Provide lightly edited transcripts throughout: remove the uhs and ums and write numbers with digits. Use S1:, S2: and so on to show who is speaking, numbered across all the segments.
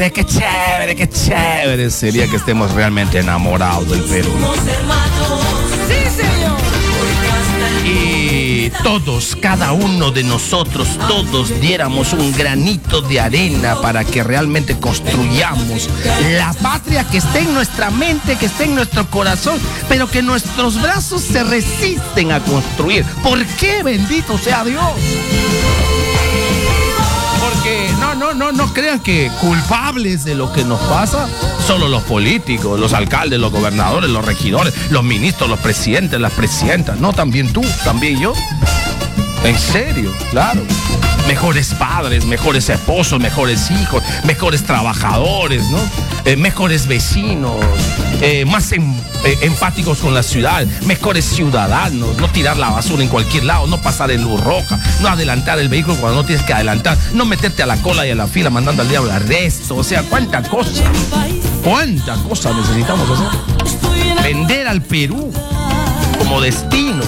S1: qué chévere sería que estemos realmente enamorados del Perú.
S2: Sí, señor.
S1: Y todos, cada uno de nosotros, todos diéramos un granito de arena para que realmente construyamos la patria que esté en nuestra mente, que esté en nuestro corazón, pero que nuestros brazos se resisten a construir. ¿Por qué? Bendito sea Dios. Porque no crean que culpables de lo que nos pasa solo los políticos, los alcaldes, los gobernadores, los regidores, los ministros, los presidentes, las presidentas. No, también tú, también yo. En serio, claro. Mejores padres, mejores esposos, mejores hijos, mejores trabajadores, ¿no? Mejores vecinos, más empáticos con la ciudad, mejores ciudadanos, no tirar la basura en cualquier lado, no pasar en luz roja, no adelantar el vehículo cuando no tienes que adelantar, no meterte a la cola y a la fila mandando al diablo arresto. O sea, cuánta cosa necesitamos hacer. Vender al Perú como destino.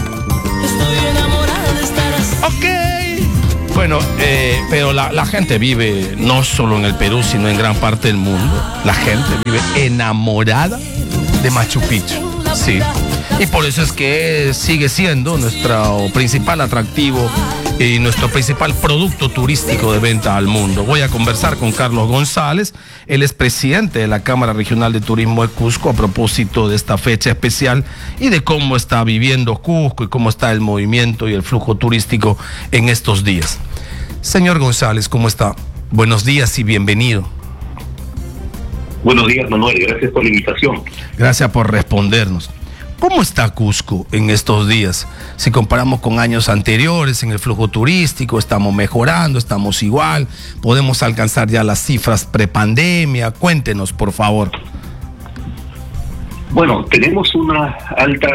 S1: Ok. Bueno, pero la gente vive no solo en el Perú, sino en gran parte del mundo. La gente vive enamorada de Machu Picchu, sí. Y por eso es que sigue siendo nuestro principal atractivo y nuestro principal producto turístico de venta al mundo. Voy a conversar con Carlos González, él es presidente de la Cámara Regional de Turismo de Cusco, a propósito de esta fecha especial y de cómo está viviendo Cusco y cómo está el movimiento y el flujo turístico en estos días. Señor González, ¿cómo está? Buenos días y bienvenido.
S3: Buenos días, Manuel, gracias por la invitación.
S1: Gracias por respondernos. ¿Cómo está Cusco en estos días? Si comparamos con años anteriores en el flujo turístico, ¿estamos mejorando? ¿Estamos igual? ¿Podemos alcanzar ya las cifras prepandemia? Cuéntenos, por favor.
S3: Bueno, tenemos una alta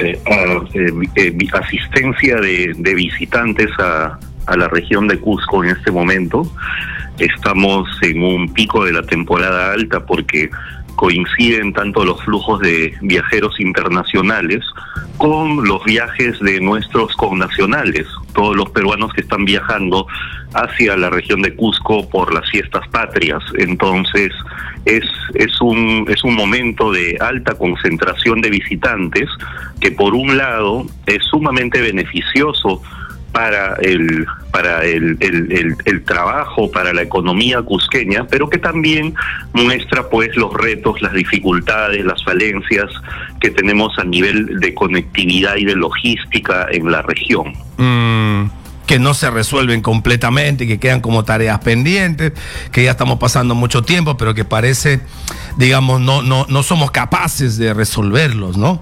S3: asistencia de visitantes a la región de Cusco en este momento. Estamos en un pico de la temporada alta porque coinciden tanto los flujos de viajeros internacionales con los viajes de nuestros connacionales, todos los peruanos que están viajando hacia la región de Cusco por las fiestas patrias. Entonces es un momento de alta concentración de visitantes que por un lado es sumamente beneficioso para el trabajo, para la economía cusqueña, pero que también muestra pues los retos, las dificultades, las falencias que tenemos a nivel de conectividad y de logística en la región.
S1: Que no se resuelven completamente, que quedan como tareas pendientes, que ya estamos pasando mucho tiempo, pero que parece, digamos, no somos capaces de resolverlos, ¿no?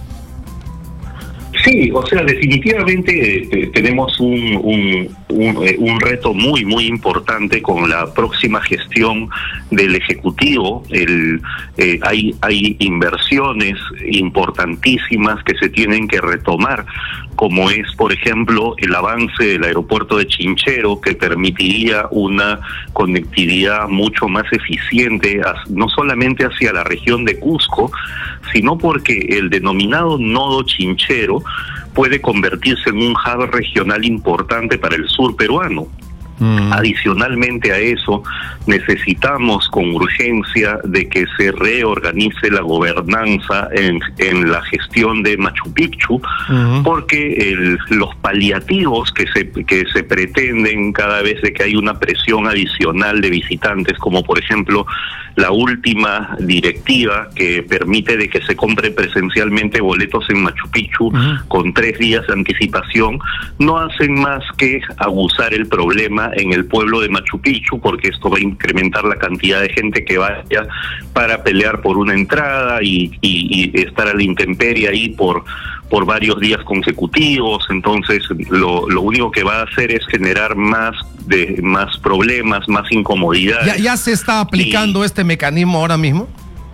S3: Sí, o sea, definitivamente tenemos un reto muy, muy importante con la próxima gestión del Ejecutivo. Hay inversiones importantísimas que se tienen que retomar, como es, por ejemplo, el avance del aeropuerto de Chinchero, que permitiría una conectividad mucho más eficiente, no solamente hacia la región de Cusco, sino porque el denominado nodo Chinchero puede convertirse en un hub regional importante para el sur peruano. Adicionalmente a eso, necesitamos con urgencia de que se reorganice la gobernanza en la gestión de Machu Picchu, porque los paliativos que se pretenden cada vez de que hay una presión adicional de visitantes, como por ejemplo la última directiva que permite de que se compre presencialmente boletos en Machu Picchu con 3 días de anticipación, no hacen más que aguzar el problema en el pueblo de Machu Picchu, porque esto va a incrementar la cantidad de gente que vaya para pelear por una entrada y estar a la intemperie ahí por varios días consecutivos. Entonces lo único que va a hacer es generar más problemas, más incomodidad.
S1: ¿Ya se está aplicando este mecanismo ahora mismo?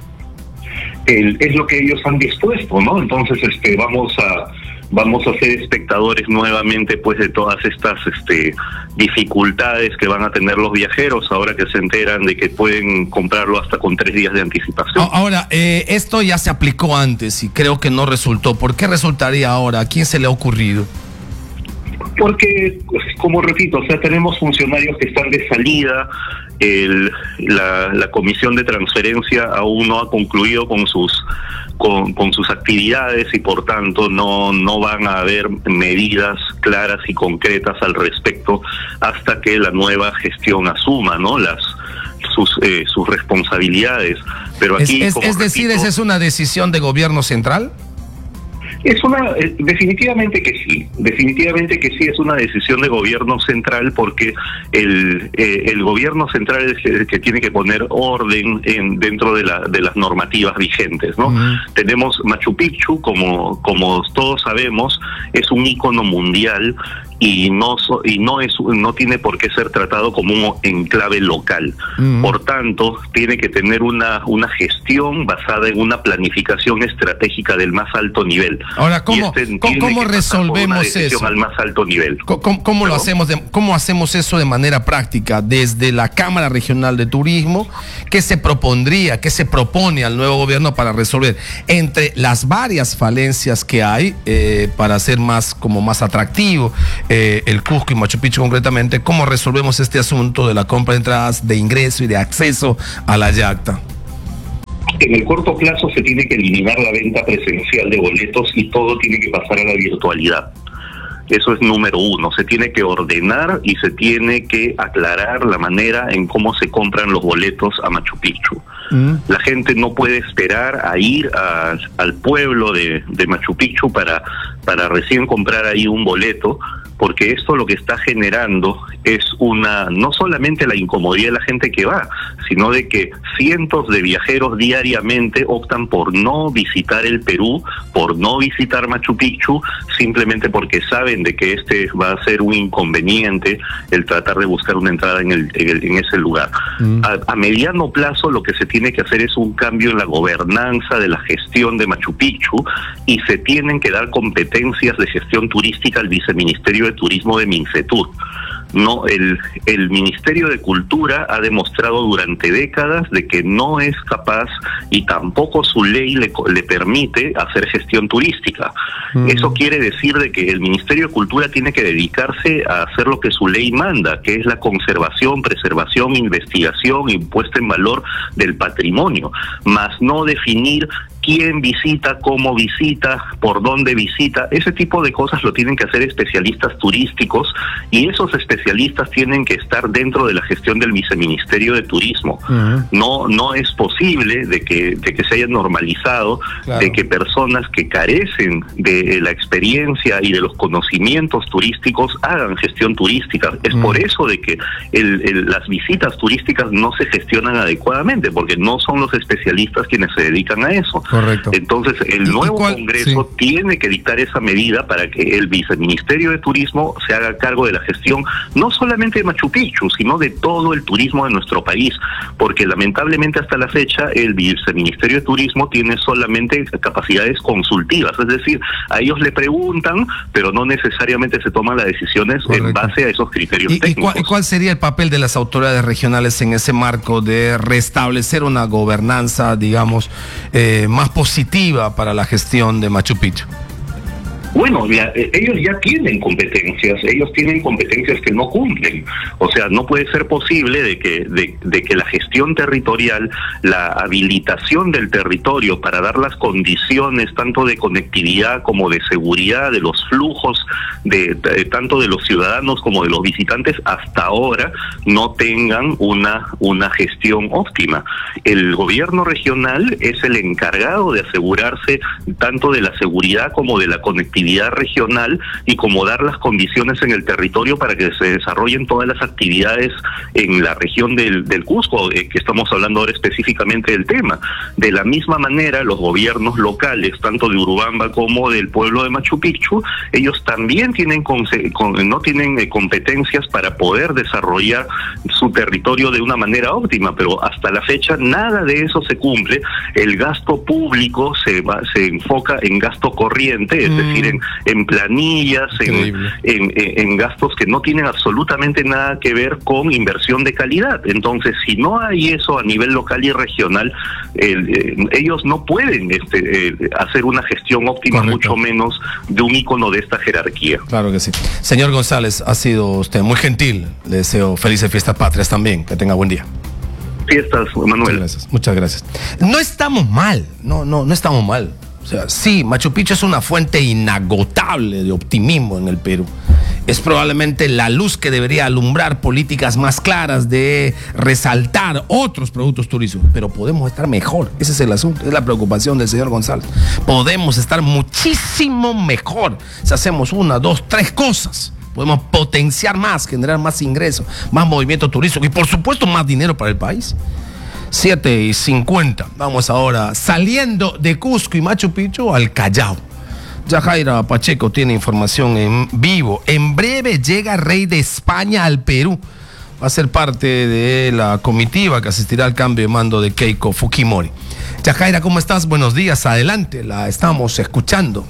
S3: Es lo que ellos han dispuesto, ¿no? Entonces vamos a ser espectadores nuevamente pues de todas estas dificultades que van a tener los viajeros ahora que se enteran de que pueden comprarlo hasta con 3 días de anticipación.
S1: Ahora, esto ya se aplicó antes y creo que no resultó. ¿Por qué resultaría ahora? ¿A quién se le ha ocurrido?
S3: Porque como repito, o sea, tenemos funcionarios que están de salida, la comisión de transferencia aún no ha concluido con sus actividades y por tanto no van a haber medidas claras y concretas al respecto hasta que la nueva gestión asuma, ¿no?, sus responsabilidades. Pero aquí,
S1: es decir, ¿esa es una decisión de gobierno central?
S3: Definitivamente que sí es una decisión de gobierno central, porque el gobierno central es el que tiene que poner orden dentro de las normativas vigentes, ¿no? Tenemos Machu Picchu, como todos sabemos, es un ícono mundial y no tiene por qué ser tratado como un enclave local. Por tanto, tiene que tener una gestión basada en una planificación estratégica del más alto nivel.
S1: Ahora, ¿cómo resolvemos eso?
S3: Al más alto nivel.
S1: ¿Cómo lo hacemos? ¿Cómo hacemos eso de manera práctica? Desde la Cámara Regional de Turismo, ¿qué se propone al nuevo gobierno para resolver entre las varias falencias que hay para hacer más atractivo el Cusco y Machu Picchu concretamente? ¿Cómo resolvemos este asunto de la compra de entradas, de ingreso y de acceso a la yacta?
S3: En el corto plazo se tiene que eliminar la venta presencial de boletos y todo tiene que pasar a la virtualidad. Eso es número uno. Se tiene que ordenar y se tiene que aclarar la manera en cómo se compran los boletos a Machu Picchu. La gente no puede esperar a ir al pueblo de Machu Picchu para recién comprar ahí un boleto, porque esto lo que está generando es no solamente la incomodidad de la gente que va, sino de que cientos de viajeros diariamente optan por no visitar el Perú, por no visitar Machu Picchu, simplemente porque saben de que este va a ser un inconveniente el tratar de buscar una entrada en ese lugar. A mediano plazo lo que se tiene que hacer es un cambio en la gobernanza de la gestión de Machu Picchu y se tienen que dar competencias de gestión turística al Viceministerio de Turismo de Mincetur. No, el Ministerio de Cultura ha demostrado durante décadas de que no es capaz y tampoco su ley le permite hacer gestión turística. Eso quiere decir de que el Ministerio de Cultura tiene que dedicarse a hacer lo que su ley manda, que es la conservación, preservación, investigación y puesta en valor del patrimonio, más no definir quién visita, cómo visita, por dónde visita. Ese tipo de cosas lo tienen que hacer especialistas turísticos y esos especialistas tienen que estar dentro de la gestión del Viceministerio de Turismo. No es posible de que se haya normalizado, de que personas que carecen de la experiencia y de los conocimientos turísticos hagan gestión turística. Es por eso de que las visitas turísticas no se gestionan adecuadamente, porque no son los especialistas quienes se dedican a eso.
S1: Correcto.
S3: Entonces, el nuevo Congreso tiene que dictar esa medida para que el Viceministerio de Turismo se haga cargo de la gestión, no solamente de Machu Picchu, sino de todo el turismo de nuestro país, porque lamentablemente hasta la fecha el Viceministerio de Turismo tiene solamente capacidades consultivas, es decir, a ellos le preguntan, pero no necesariamente se toman las decisiones en base a esos criterios técnicos.
S1: ¿Y cuál sería el papel de las autoridades regionales en ese marco de restablecer una gobernanza, digamos, más positiva para la gestión de Machu Picchu?
S3: Bueno, ellos ya tienen competencias que no cumplen. O sea, no puede ser posible de que la gestión territorial, la habilitación del territorio para dar las condiciones tanto de conectividad como de seguridad de los flujos tanto de los ciudadanos como de los visitantes hasta ahora no tengan una gestión óptima. El gobierno regional es el encargado de asegurarse tanto de la seguridad como de la conectividad regional y como dar las condiciones en el territorio para que se desarrollen todas las actividades en la región del Cusco, que estamos hablando ahora específicamente del tema. De la misma manera, los gobiernos locales, tanto de Urubamba como del pueblo de Machu Picchu, ellos también no tienen competencias para poder desarrollar su territorio de una manera óptima, pero hasta la fecha nada de eso se cumple. El gasto público se enfoca en gasto corriente, es decir, en planillas, en gastos que no tienen absolutamente nada que ver con inversión de calidad. Entonces, si no hay eso a nivel local y regional, ellos no pueden hacer una gestión óptima, mucho menos de un ícono de esta jerarquía.
S1: Claro que sí. Señor González, ha sido usted muy gentil. Le deseo felices fiestas patrias también. Que tenga buen día.
S3: Fiestas, Manuel.
S1: Muchas gracias. No estamos mal. No estamos mal. O sea, sí, Machu Picchu es una fuente inagotable de optimismo en el Perú. Es probablemente la luz que debería alumbrar políticas más claras de resaltar otros productos turísticos. Pero podemos estar mejor. Ese es el asunto. Es la preocupación del señor González. Podemos estar muchísimo mejor si hacemos 1, 2, 3 cosas. Podemos potenciar más, generar más ingresos, más movimiento turístico y por supuesto más dinero para el país. 7:50. Vamos ahora saliendo de Cusco y Machu Picchu al Callao. Yajaira Pacheco tiene información en vivo. En breve llega Rey de España al Perú. Va a ser parte de la comitiva que asistirá al cambio de mando de Keiko Fujimori. Yajaira, ¿cómo estás? Buenos días, adelante, la estamos escuchando.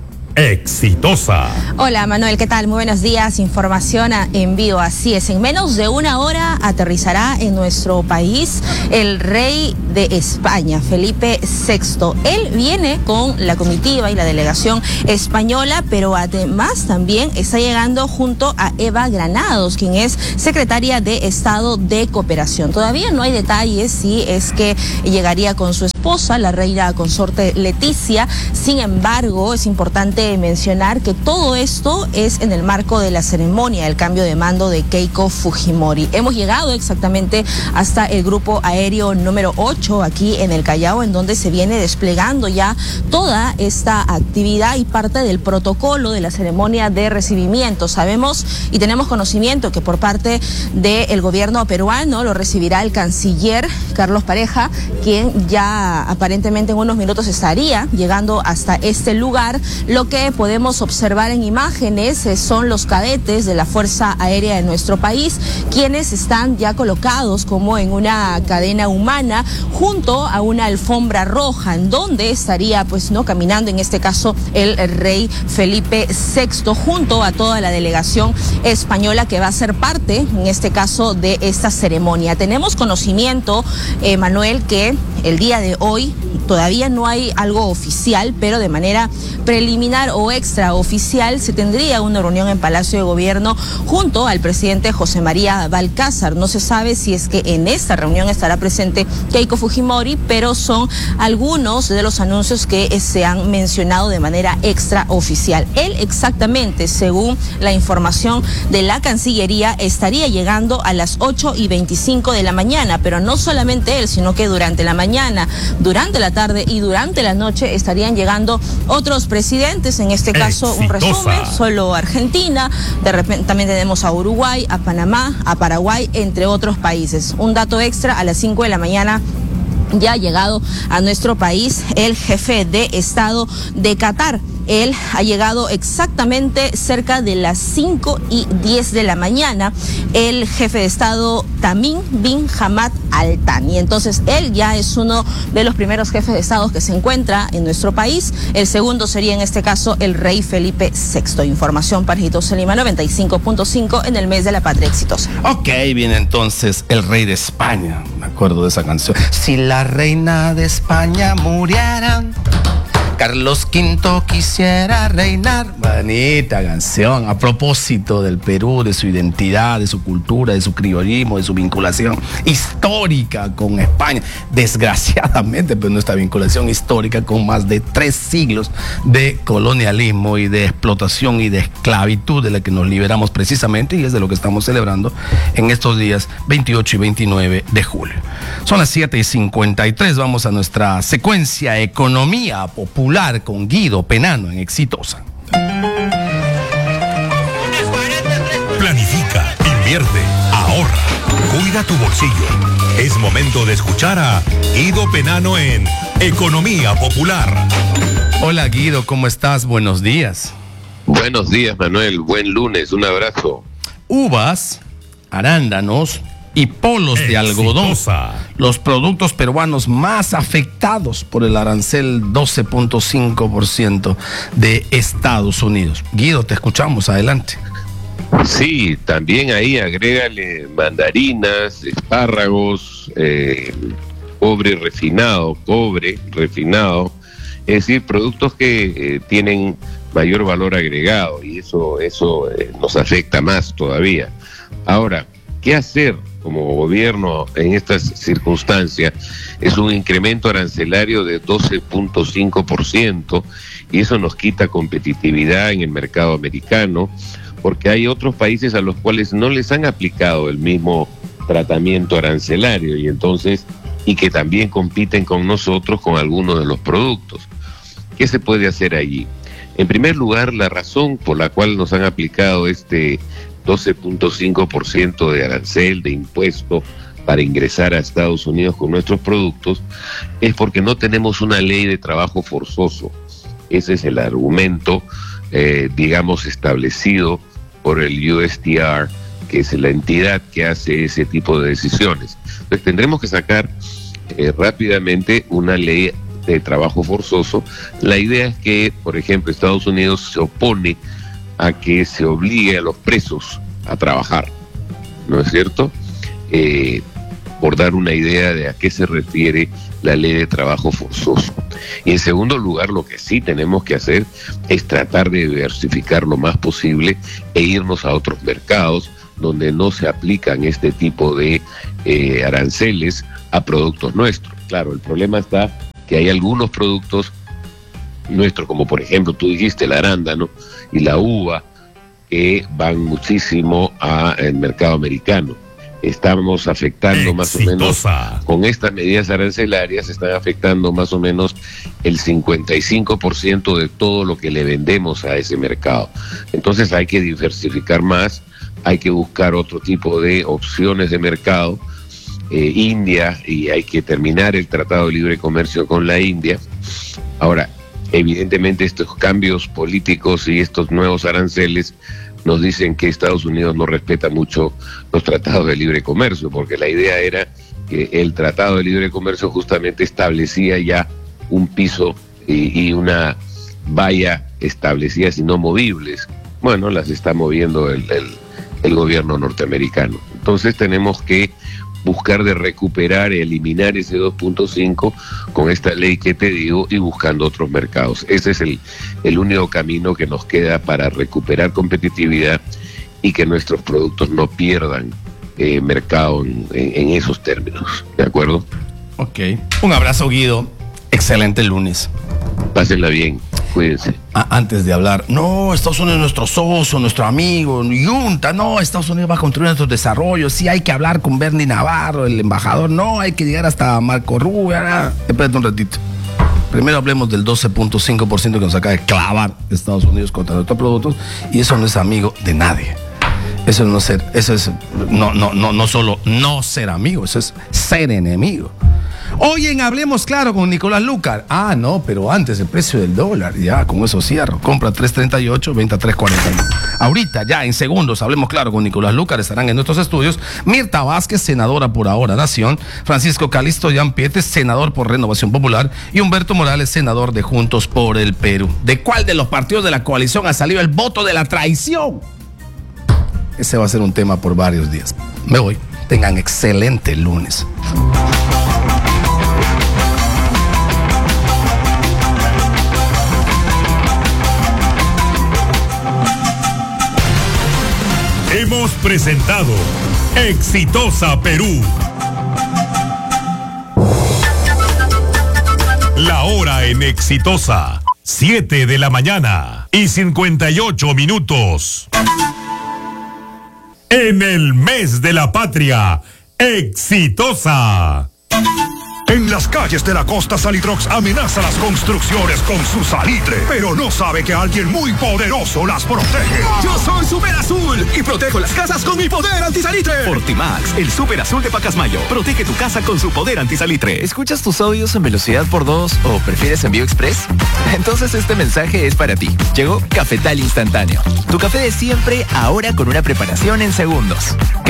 S4: Exitosa.
S5: Hola Manuel, ¿qué tal? Muy buenos días, información en vivo. Así es, en menos de una hora aterrizará en nuestro país el rey de España, Felipe VI. Él viene con la comitiva y la delegación española, pero además también está llegando junto a Eva Granados, quien es secretaria de Estado de Cooperación. Todavía no hay detalles si es que llegaría con su esposa, la reina consorte Leticia. Sin embargo, es importante mencionar que todo esto es en el marco de la ceremonia del cambio de mando de Keiko Fujimori. Hemos llegado exactamente hasta el grupo aéreo número 8 aquí en el Callao, en donde se viene desplegando ya toda esta actividad y parte del protocolo de la ceremonia de recibimiento. Sabemos y tenemos conocimiento que por parte del gobierno peruano lo recibirá el canciller Carlos Pareja, quien ya aparentemente en unos minutos estaría llegando hasta este lugar. Lo que podemos observar en imágenes son los cadetes de la Fuerza Aérea de nuestro país, quienes están ya colocados como en una cadena humana junto a una alfombra roja, en donde estaría caminando en este caso el rey Felipe VI junto a toda la delegación española que va a ser parte en este caso de esta ceremonia. Tenemos conocimiento, Manuel, que el día de hoy todavía no hay algo oficial, pero de manera preliminar o extraoficial se tendría una reunión en Palacio de Gobierno junto al presidente José María Balcázar. No se sabe si es que en esta reunión estará presente Keiko Fujimori, pero son algunos de los anuncios que se han mencionado de manera extraoficial. Él exactamente, según la información de la Cancillería, estaría llegando a las 8:25 de la mañana, pero no solamente él, sino que durante la mañana, durante la tarde y durante la noche estarían llegando otros presidentes, en este caso un resumen, solo Argentina, de repente también tenemos a Uruguay, a Panamá, a Paraguay, entre otros países. Un dato extra, a las 5 de la mañana ya ha llegado a nuestro país el jefe de Estado de Qatar. Él ha llegado exactamente cerca de las 5:10 de la mañana, el jefe de Estado Tamim bin Hamad Al Thani. Entonces, él ya es uno de los primeros jefes de Estado que se encuentra en nuestro país. El segundo sería, en este caso, el rey Felipe VI. Información para Exitosa Lima 95.5 en el mes de la patria exitosa.
S1: Ok, viene entonces el rey de España. Me acuerdo de esa canción. Si la reina de España muriera, Carlos V quisiera reinar. Bonita canción. A propósito del Perú, de su identidad, de su cultura, de su criollismo, de su vinculación histórica con España. Desgraciadamente, pero nuestra vinculación histórica con más de 3 siglos de colonialismo y de explotación y de esclavitud, de la que nos liberamos precisamente, y es de lo que estamos celebrando en estos días 28 y 29 de julio. Son las 7:53. Vamos a nuestra secuencia Economía Popular con Guido Penano en Exitosa.
S4: Planifica, invierte, ahorra, cuida tu bolsillo. Es momento de escuchar a Guido Penano en Economía Popular.
S1: Hola Guido, ¿cómo estás? Buenos días.
S6: Buenos días, Manuel. Buen lunes. Un abrazo.
S1: Uvas, arándanos, y polos de algodón, los productos peruanos más afectados por el arancel 12.5% de Estados Unidos. Guido, te escuchamos, adelante.
S6: Sí, también ahí agrégale mandarinas, espárragos, cobre refinado, es decir, productos que tienen mayor valor agregado, y eso nos afecta más todavía. Ahora, ¿qué hacer como gobierno en estas circunstancias? Es un incremento arancelario de 12.5%, y eso nos quita competitividad en el mercado americano, porque hay otros países a los cuales no les han aplicado el mismo tratamiento arancelario, y que también compiten con nosotros con algunos de los productos. ¿Qué se puede hacer allí? En primer lugar, la razón por la cual nos han aplicado este 12.5% de arancel, de impuesto, para ingresar a Estados Unidos con nuestros productos, es porque no tenemos una ley de trabajo forzoso. Ese es el argumento, establecido por el USTR, que es la entidad que hace ese tipo de decisiones. Entonces tendremos que sacar rápidamente una ley de trabajo forzoso. La idea es que, por ejemplo, Estados Unidos se opone a que se obligue a los presos a trabajar, ¿no es cierto? Por dar una idea de a qué se refiere la ley de trabajo forzoso. Y en segundo lugar, lo que sí tenemos que hacer es tratar de diversificar lo más posible e irnos a otros mercados donde no se aplican este tipo de aranceles a productos nuestros. Claro, el problema está que hay algunos productos nuestros, como por ejemplo, tú dijiste, el arándano y la uva, que van muchísimo al mercado americano. Estamos afectando más o menos, con estas medidas arancelarias, están afectando más o menos el 55% de todo lo que le vendemos a ese mercado. Entonces hay que diversificar más, hay que buscar otro tipo de opciones de mercado. India, y hay que terminar el Tratado de Libre Comercio con la India. Ahora, evidentemente estos cambios políticos y estos nuevos aranceles nos dicen que Estados Unidos no respeta mucho los tratados de libre comercio, porque la idea era que el Tratado de Libre Comercio justamente establecía ya un piso y una valla establecidas y no movibles. Bueno, las está moviendo el gobierno norteamericano. Entonces tenemos que buscar de recuperar, eliminar ese 2.5 con esta ley que te digo y buscando otros mercados. Ese es el único camino que nos queda para recuperar competitividad y que nuestros productos no pierdan mercado en esos términos. ¿De acuerdo?
S1: Ok. Un abrazo, Guido. Excelente lunes.
S6: Pásenla bien. Cuídense.
S1: Antes de hablar, no, Estados Unidos es nuestro socio, nuestro amigo, junta, no, Estados Unidos va a construir nuestros desarrollos, sí hay que hablar con Bernie Navarro, el embajador, no, hay que llegar hasta Marco Rubio. Espérate un ratito. Primero hablemos del 12.5% que nos acaba de clavar Estados Unidos contra nuestros productos, y eso no es amigo de nadie. Eso no solo no ser amigo, eso es ser enemigo. Hoy en Hablemos Claro con Nicolás Lucar. No, pero antes el precio del dólar. Ya, con eso cierro. Compra 3.38, venta 3.41. Ahorita, ya en segundos, Hablemos Claro con Nicolás Lucar. Estarán en nuestros estudios Mirta Vázquez, senadora por Ahora Nación, Francisco Calixto Yampiete, senador por Renovación Popular, y Humberto Morales, senador de Juntos por el Perú. ¿De cuál de los partidos de la coalición ha salido el voto de la traición? Ese va a ser un tema por varios días. Me voy. Tengan excelente lunes.
S4: Hemos presentado Exitosa Perú. La hora en Exitosa, 7 de la mañana y 58 minutos. En el mes de la patria, Exitosa. En las calles de la costa, Salitrox amenaza las construcciones con su salitre, pero no sabe que alguien muy poderoso las protege.
S7: Yo soy Super Azul y protejo las casas con mi poder antisalitre.
S8: Fortimax, el Super Azul de Pacasmayo. Protege tu casa con su poder antisalitre. ¿Escuchas tus audios en velocidad por 2 o prefieres envío express? Entonces este mensaje es para ti. Llegó Cafetal Instantáneo. Tu café de siempre, ahora con una preparación en segundos.